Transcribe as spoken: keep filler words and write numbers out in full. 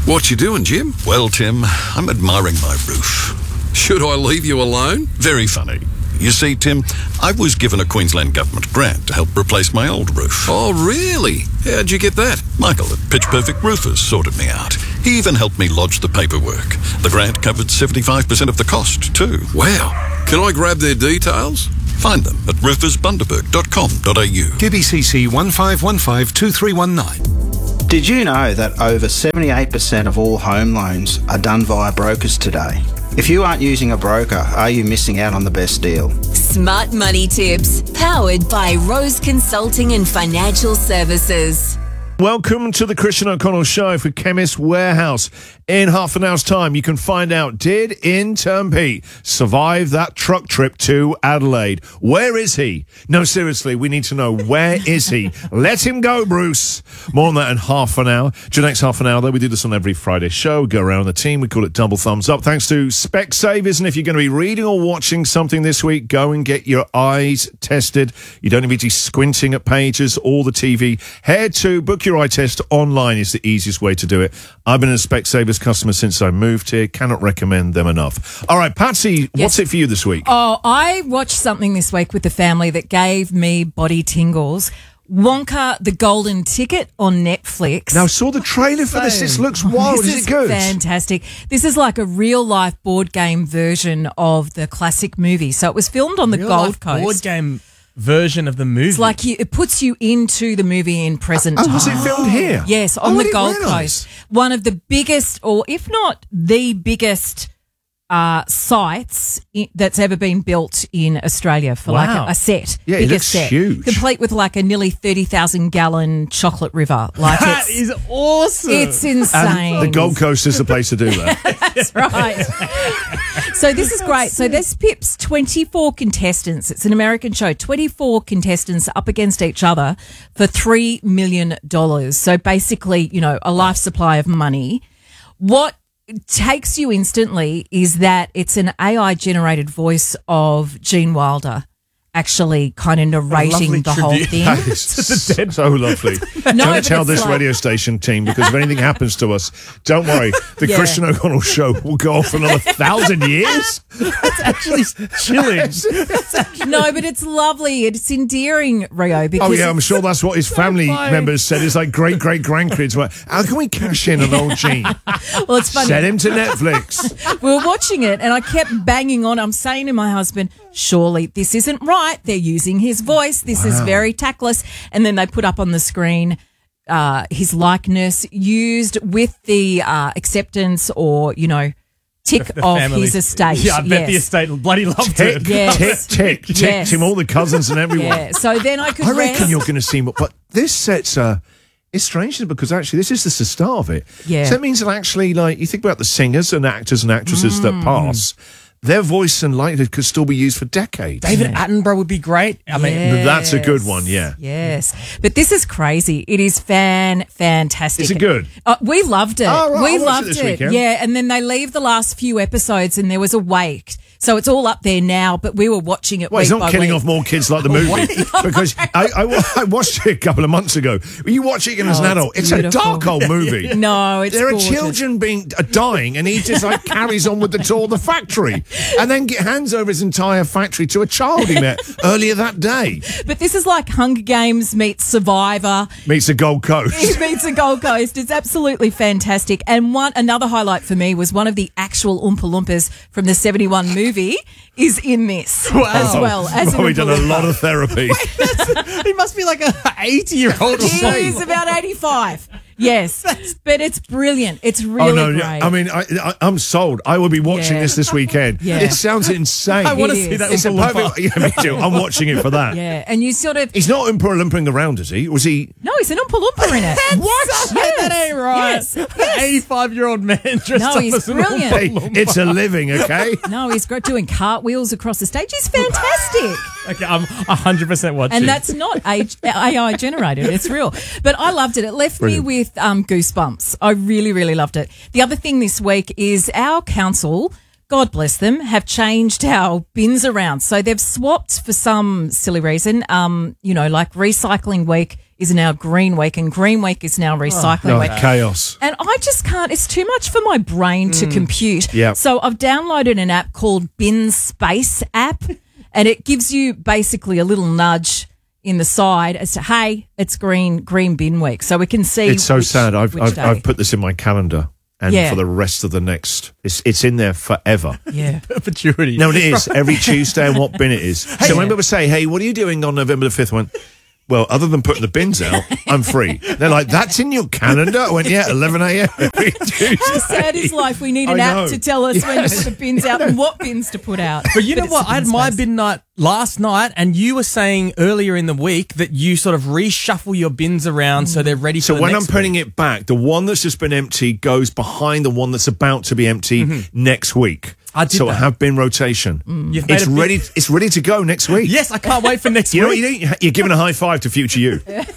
What you doing, Jim? Well, Tim, I'm admiring my roof. Should I leave you alone? Very funny. You see, Tim, I was given a Queensland Government grant to help replace my old roof. Oh, really? How'd you get that? Michael at Pitch Perfect Roofers sorted me out. He even helped me lodge the paperwork. The grant covered seventy-five percent of the cost, too. Wow. Can I grab their details? Find them at roofers bundaberg dot com dot a u. K B C C one five one five two three one nine. Did you know that over seventy-eight percent of all home loans are done via brokers today? If you aren't using a broker, are you missing out on the best deal? Smart Money Tips, powered by Rose Consulting and Financial Services. Welcome to the Christian O'Connell Show for Chemist Warehouse. In half an hour's time, you can find out, did Intern Pete survive that truck trip to Adelaide? Where is he? No, seriously, we need to know, where is he? Let him go, Bruce. More on that in half an hour. To the next half an hour, though, we do this on every Friday show. We go around the team. We call it Double Thumbs Up. Thanks to Specsavers. And if you're going to be reading or watching something this week, go and get your eyes tested. You don't need to be squinting at pages or the T V. Head to book your eye test online is the easiest way to do it. I've been a Specsavers customer since I moved here. Cannot recommend them enough. All right, Patsy, Yes. what's it for you this week? Oh, I watched something this week with the family that gave me body tingles. Wonka, the Golden Ticket on Netflix. Now, I saw the trailer for this. This looks wild. This Is is it good? fantastic. This is like a real-life board game version of the classic movie. So it was filmed on the Real Gold life Coast. board game version of the movie. It's like you, it puts you into the movie in present Oh, time. was it filmed here? Yes, Oh, on I the didn't Gold realise. Coast. One of the biggest, or if not the biggest, uh, sites i- that's ever been built in Australia for like Wow. a, a set. Yeah, it biggest looks set. huge. Complete with like a nearly thirty thousand gallon chocolate river. Like that it's, is awesome. it's insane. The Gold Coast is the place to do that. That's right. So this is great. So this pips twenty-four contestants. It's an American show. twenty-four contestants up against each other for three million dollars. So basically, you know, a life supply of money. What takes you instantly is that it's an A I-generated voice of Gene Wilder actually kind of narrating lovely the whole tribute. thing. That is so lovely. No, don't but tell it's this like- radio station team, because if anything happens to us, don't worry. The Yeah. Christian O'Connell Show will go on for another thousand years. That's actually chilling. No, but it's lovely. It's endearing, Rio. Because Oh, yeah, I'm it's- sure that's what his family fine. members said. It's like great, great grandkids. Were, how can we cash in an old Gene? Well, it's funny. Set him to Netflix. We were watching it and I kept banging on. I'm saying to my husband, surely this isn't right. They're using his voice. This is very tactless. And then they put up on the screen uh, his likeness used with the uh, acceptance or, you know, tick The of family- his estate. Yeah, I bet Yes. the estate bloody loved Tick, it. Yes. tick, tick, tick Yes. him, all the cousins and everyone. Yeah. So then I could I reckon rest. you're going to see more. But this sets a. It's strange because actually this is just the start of it. Yeah. So that means that actually, like, you think about the singers and actors and actresses Mm. that pass, their voice and likeness could still be used for decades. David Attenborough would be great. I mean, Yes. That's a good one, yeah. Yes. But this is crazy. It is fan fantastic. Is it good? Uh, we loved it. Oh, right. We I'll watch it loved this it. weekend. Yeah, and then they leave the last few episodes and there was a wait. So it's all up there now, but we were watching it Well, week he's not by killing week. off more kids like the movie because I, I, wa- I watched it a couple of months ago. When you watch it again as Oh, an it's adult, it's a beautiful. dark old movie. No, it's There gorgeous. are children being uh, dying, and he just like carries on with the tour of the factory, and then get, hands over his entire factory to a child he met earlier that day. But this is like Hunger Games meets Survivor. Meets the Gold Coast. It meets the Gold Coast. It's absolutely fantastic. And one another highlight for me was one of the actual Oompa Loompas from the seventy-one movie is in this as well as an Well, we've Oompa done a Loompa. lot of therapy. he must be like a eighty-year-old or something. He's about eighty-five. Yes, but it's brilliant. It's really oh no! great. Yeah, I mean, I, I, I'm sold. I will be watching Yeah. this this weekend. Yeah. It sounds insane. I want to It see is. that. It's a Oompa Loompa. perfect. Yeah, me too. I'm watching it for that. yeah, and you sort of He's not Oompa Loompa around, is he? Was he? no, he's an Oompa Loompa in it. What? Yes. That ain't right. Yes. An eighty-five-year-old man dressed No, up he's as an brilliant. Oompa Hey, Loompa. it's a living, okay? No, he's got doing cartwheels across the stage. He's fantastic. Okay, I'm one hundred percent watching. And that's not A I generated. It's real. But I loved it. It left Brilliant. me with um, goosebumps. I really, really loved it. The other thing this week is our council God bless them, have changed our bins around. So they've swapped for some silly reason. Um, you know, like Recycling Week is now Green Week and Green Week is now Recycling Oh, Week. chaos. And I just can't, it's too much for my brain to compute. Yeah. So I've downloaded an app called Bin Space app, and it gives you basically a little nudge in the side as to, hey, it's green green bin week. So we can see. It's so which- sad. I've, which I've, day. I've put this in my calendar. And Yeah. for the rest of the next, it's it's in there forever. Yeah. Perpetuity. No, it is every Tuesday and what bin it is. So when people say, "Hey, what are you doing on November the fifth?" I went, well, other than putting the bins out, I'm free. They're like, "That's in your calendar." I went, "Yeah, eleven a.m. every Tuesday." How sad is life? We need an I app know. to tell us when to put the bins out and what bins to put out. But you know it's what? the I had bin my space. bin night last night, and you were saying earlier in the week that you sort of reshuffle your bins around so they're ready for So the when I'm next putting week. it back, the one that's just been empty goes behind the one that's about to be empty next week. I did so that. I have bin rotation. You've made It's a big- ready. It's ready to go next week. Yes, I can't wait for next You know week. what you do? You're giving a high five to future you.